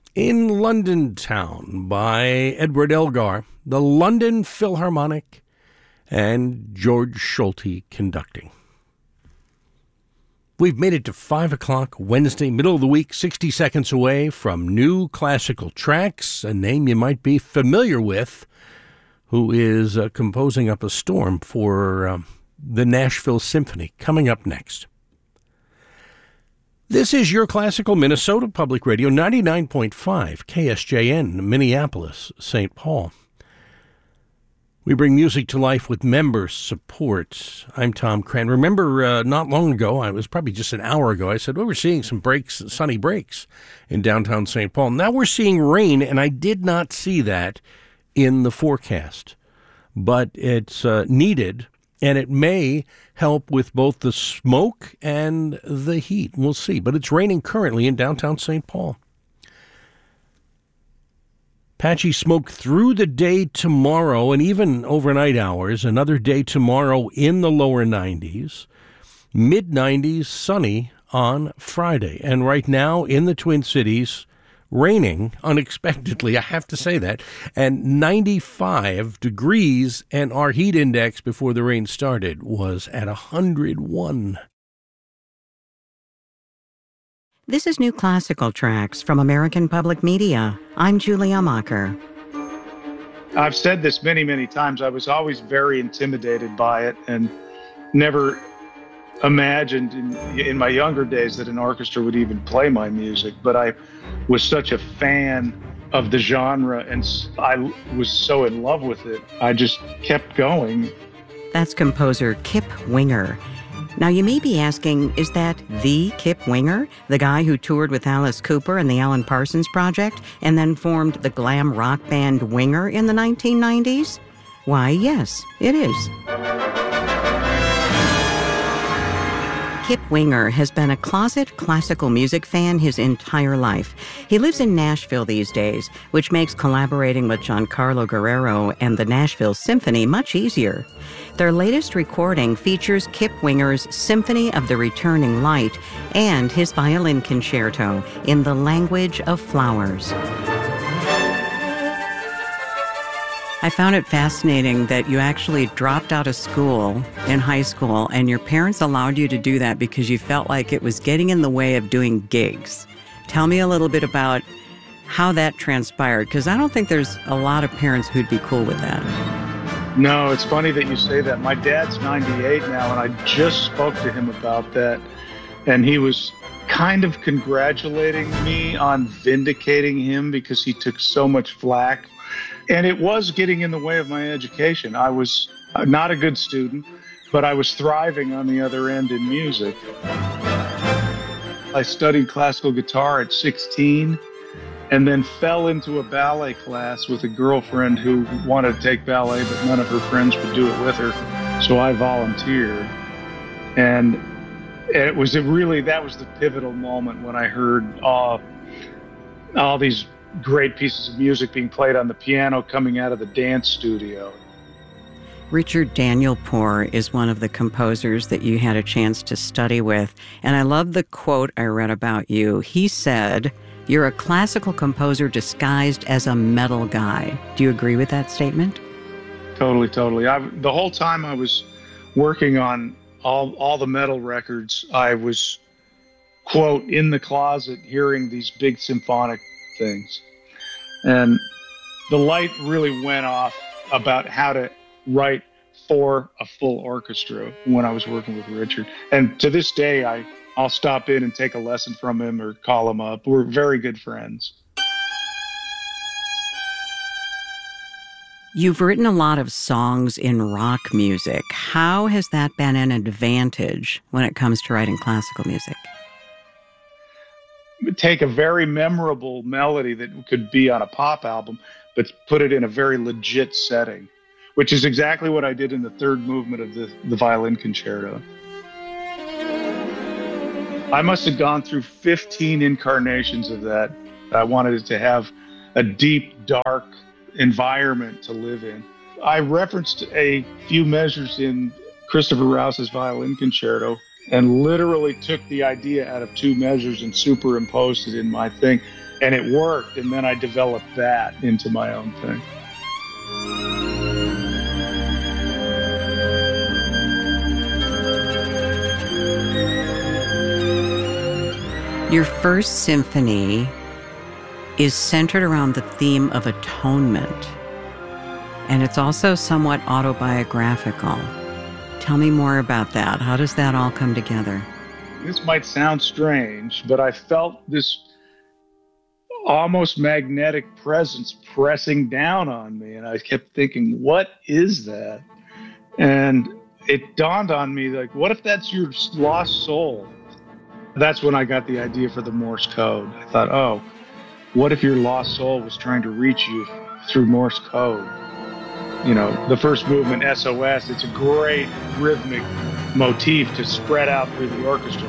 In London Town by Edward Elgar, the London Philharmonic, and George Solti conducting. We've made it to 5 o'clock Wednesday, middle of the week, 60 seconds away from New Classical Tracks, a name you might be familiar with, who is composing up a storm for the Nashville Symphony, coming up next. This is your Classical Minnesota Public Radio, 99.5 KSJN, Minneapolis, St. Paul. We bring music to life with member support. I'm Tom Cran. Remember, not long ago, it was probably just an hour ago, I said, we're seeing some sunny breaks in downtown St. Paul. Now we're seeing rain, and I did not see that in the forecast. But it's needed, and it may help with both the smoke and the heat. We'll see. But it's raining currently in downtown St. Paul. Patchy smoke through the day tomorrow and even overnight hours. Another day tomorrow in the lower 90s. Mid-90s, sunny on Friday. And right now in the Twin Cities, raining unexpectedly, I have to say that, and 95 degrees, and our heat index before the rain started was at 101. This is New Classical Tracks from American Public Media. I'm Julia Macher. I've said this many, many times. I was always very intimidated by it and never imagined in my younger days that an orchestra would even play my music. But I was such a fan of the genre and I was so in love with it. I just kept going. That's composer Kip Winger. Now, you may be asking, is that the Kip Winger, the guy who toured with Alice Cooper and the Alan Parsons Project and then formed the glam rock band Winger in the 1990s? Why, yes, it is. Kip Winger has been a closet classical music fan his entire life. He lives in Nashville these days, which makes collaborating with Giancarlo Guerrero and the Nashville Symphony much easier. Their latest recording features Kip Winger's Symphony of the Returning Light and his violin concerto in the language of flowers. I found it fascinating that you actually dropped out of school in high school and your parents allowed you to do that because you felt like it was getting in the way of doing gigs. Tell me a little bit about how that transpired, because I don't think there's a lot of parents who'd be cool with that. No, it's funny that you say that. My dad's 98 now, and I just spoke to him about that, and he was kind of congratulating me on vindicating him because he took so much flack. And it was getting in the way of my education. I was not a good student, but I was thriving on the other end in music. I studied classical guitar at 16 and then fell into a ballet class with a girlfriend who wanted to take ballet, but none of her friends would do it with her. So I volunteered. And it was that was the pivotal moment when I heard all these great pieces of music being played on the piano coming out of the dance studio. Richard Danielpour is one of the composers that you had a chance to study with, and I love the quote I read about you. He said, "You're a classical composer disguised as a metal guy." Do you agree with that statement? Totally. The whole time I was working on all the metal records, I was, quote, in the closet hearing these big symphonic things. And the light really went off about how to write for a full orchestra when I was working with Richard. And to this day, I'll stop in and take a lesson from him or call him up. We're very good friends. You've written a lot of songs in rock music. How has that been an advantage when it comes to writing classical music? Take a very memorable melody that could be on a pop album, but put it in a very legit setting, which is exactly what I did in the third movement of the violin concerto. I must have gone through 15 incarnations of that. I wanted it to have a deep, dark environment to live in. I referenced a few measures in Christopher Rous's violin concerto and literally took the idea out of two measures and superimposed it in my thing. And it worked, and then I developed that into my own thing. Your first symphony is centered around the theme of atonement, and it's also somewhat autobiographical. Tell me more about that. How does that all come together? This might sound strange, but I felt this almost magnetic presence pressing down on me, and I kept thinking, what is that? And it dawned on me, like, what if that's your lost soul? That's when I got the idea for the Morse code. I thought, oh, what if your lost soul was trying to reach you through Morse code? You know, the first movement, SOS, it's a great rhythmic motif to spread out through the orchestra.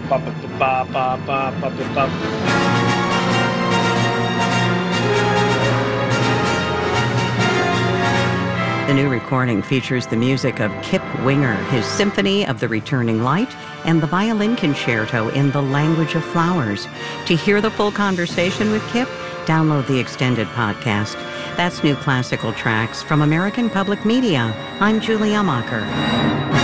The new recording features the music of Kip Winger, his Symphony of the Returning Light, and the violin concerto in The Language of Flowers. To hear the full conversation with Kip, download the extended podcast. That's New Classical Tracks from American Public Media. I'm Julia Macher.